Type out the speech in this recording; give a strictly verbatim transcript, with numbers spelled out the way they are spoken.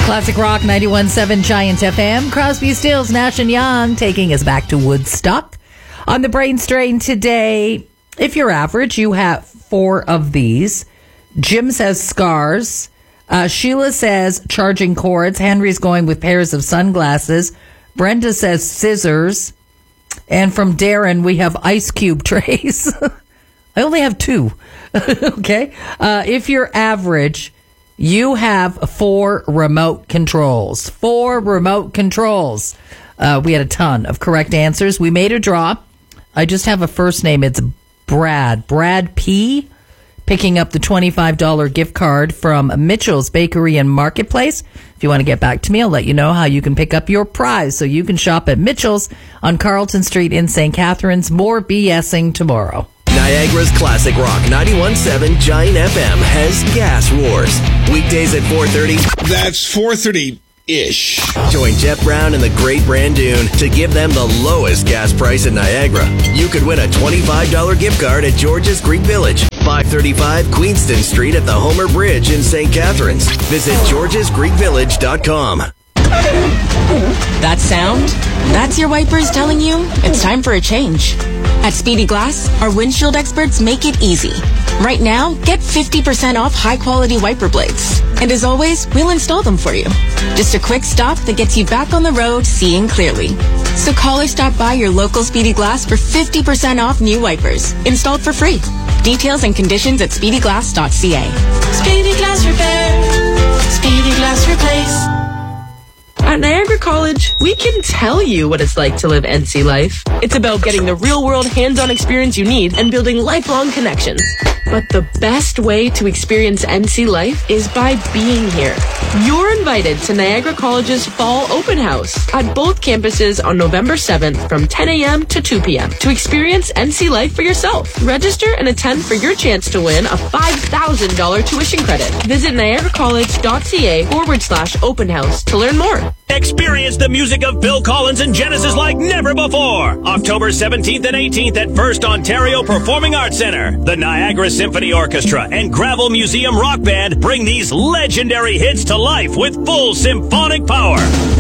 Classic Rock ninety-one point seven Giant F M. Crosby, Stills, Nash and Young taking us back to Woodstock. On the brain strain today, if you're average, you have four of these. Jim says scars. Uh, Sheila says charging cords. Henry's going with pairs of sunglasses. Brenda says scissors. And from Darren, we have ice cube trays. I only have two. Okay. Uh, if you're average, you have four remote controls. Four remote controls. Uh, we had a ton of correct answers. We made a draw. I just have a first name. It's Brad. Brad P. Picking up the twenty-five dollars gift card from Mitchell's Bakery and Marketplace. If you want to get back to me, I'll let you know how you can pick up your prize. So you can shop at Mitchell's on Carlton Street in Saint Catharines. More BSing tomorrow. Niagara's Classic Rock ninety-one point seven Giant F M has Gas Wars. Weekdays at four thirty. That's four thirty-ish. Join Jeff Brown and the Great Brandoon to give them the lowest gas price in Niagara. You could win a twenty-five dollars gift card at George's Greek Village, five thirty-five Queenston Street at the Homer Bridge in Saint Catharines. Visit georges greek village dot com. That sound? That's your wipers telling you it's time for a change. At Speedy Glass, our windshield experts make it easy. Right now, get fifty percent off high-quality wiper blades. And as always, we'll install them for you. Just a quick stop that gets you back on the road seeing clearly. So call or stop by your local Speedy Glass for fifty percent off new wipers, installed for free. Details and conditions at speedy glass dot c a. Speedy Glass Repair. Speedy Glass Replace. At Niagara College, we can tell you what it's like to live N C life. It's about getting the real-world hands-on experience you need and building lifelong connections. But the best way to experience N C life is by being here. You're invited to Niagara College's Fall Open House at both campuses on November seventh from ten a.m. to two p.m. to experience N C life for yourself. Register and attend for your chance to win a five thousand dollars tuition credit. Visit niagara college dot c a forward slash open house to learn more. Experience the music of Phil Collins and Genesis like never before. October seventeenth and eighteenth at First Ontario Performing Arts Centre. The Niagara Symphony Orchestra and Gravel Museum Rock Band bring these legendary hits to life with full symphonic power.